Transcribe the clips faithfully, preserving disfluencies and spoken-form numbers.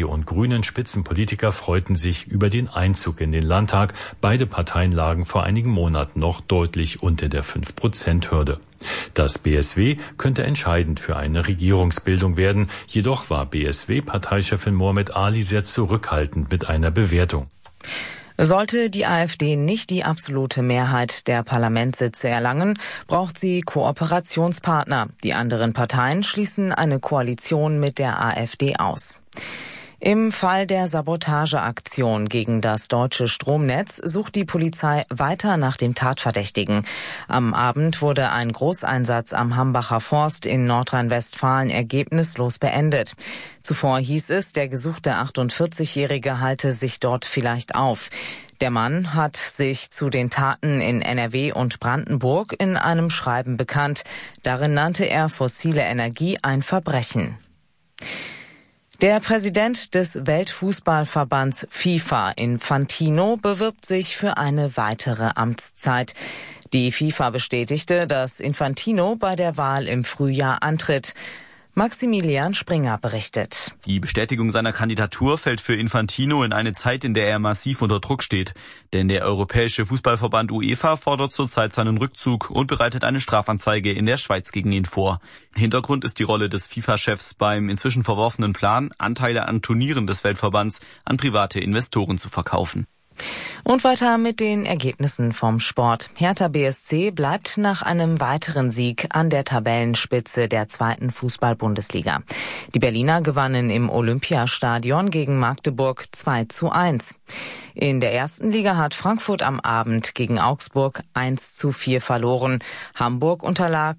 und Grünen Spitzenpolitiker freuten sich über den Einzug in den Landtag. Beide Parteien lagen vor einigen Monaten noch deutlich unter der fünf Prozent Hürde. Das B S W könnte entscheidend für eine Regierungsbildung werden. Jedoch war B S W-Parteichefin Mohamed Ali sehr zurückhaltend mit einer Bewertung. Sollte die AfD nicht die absolute Mehrheit der Parlamentssitze erlangen, braucht sie Kooperationspartner. Die anderen Parteien schließen eine Koalition mit der AfD aus. Im Fall der Sabotageaktion gegen das deutsche Stromnetz sucht die Polizei weiter nach dem Tatverdächtigen. Am Abend wurde ein Großeinsatz am Hambacher Forst in Nordrhein-Westfalen ergebnislos beendet. Zuvor hieß es, der gesuchte achtundvierzigjährige halte sich dort vielleicht auf. Der Mann hat sich zu den Taten in N R W und Brandenburg in einem Schreiben bekannt. Darin nannte er fossile Energie ein Verbrechen. Der Präsident des Weltfußballverbands FIFA, Infantino, bewirbt sich für eine weitere Amtszeit. Die FIFA bestätigte, dass Infantino bei der Wahl im Frühjahr antritt. Maximilian Springer berichtet. Die Bestätigung seiner Kandidatur fällt für Infantino in eine Zeit, in der er massiv unter Druck steht. Denn der Europäische Fußballverband UEFA fordert zurzeit seinen Rückzug und bereitet eine Strafanzeige in der Schweiz gegen ihn vor. Hintergrund ist die Rolle des FIFA-Chefs beim inzwischen verworfenen Plan, Anteile an Turnieren des Weltverbands an private Investoren zu verkaufen. Und weiter mit den Ergebnissen vom Sport. Hertha B S C bleibt nach einem weiteren Sieg an der Tabellenspitze der zweiten Fußball-Bundesliga. Die Berliner gewannen im Olympiastadion gegen Magdeburg zwei zu eins. In der ersten Liga hat Frankfurt am Abend gegen Augsburg eins zu vier verloren. Hamburg unterlag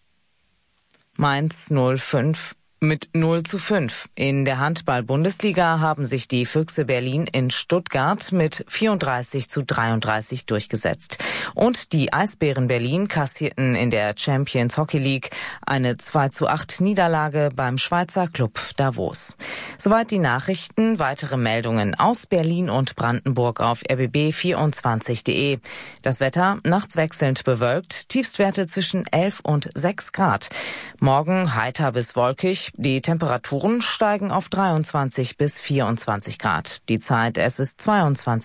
Mainz null fünf mit null zu fünf. In der Handball-Bundesliga haben sich die Füchse Berlin in Stuttgart mit vierunddreißig zu dreiunddreißig durchgesetzt. Und die Eisbären Berlin kassierten in der Champions Hockey League eine zwei zu acht Niederlage beim Schweizer Club Davos. Soweit die Nachrichten. Weitere Meldungen aus Berlin und Brandenburg auf r b b vierundzwanzig punkt de. Das Wetter nachts wechselnd bewölkt, Tiefstwerte zwischen elf und sechs Grad. Morgen heiter bis wolkig. Die Temperaturen steigen auf dreiundzwanzig bis vierundzwanzig Grad. Die Zeit, es ist zweiundzwanzig.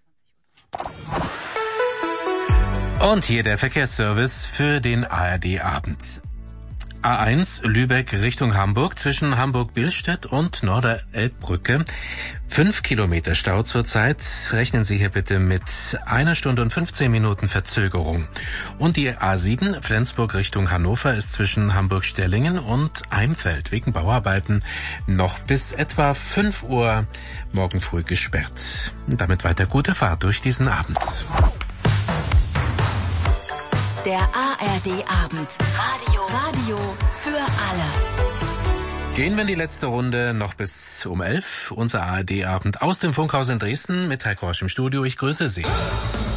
Und hier der Verkehrsservice für den A R D-Abend. A eins Lübeck Richtung Hamburg zwischen Hamburg-Billstedt und Norderelbbrücke. Fünf Kilometer Stau zurzeit. Rechnen Sie hier bitte mit einer Stunde und fünfzehn Minuten Verzögerung. Und die A sieben Flensburg Richtung Hannover ist zwischen Hamburg-Stellingen und Eimfeld wegen Bauarbeiten noch bis etwa fünf Uhr morgen früh gesperrt. Und damit weiter gute Fahrt durch diesen Abend. Der A R D-Abend. Radio. Radio für alle. Gehen wir in die letzte Runde noch bis um elf. Unser A R D-Abend aus dem Funkhaus in Dresden mit Heiko Rosch im Studio. Ich grüße Sie.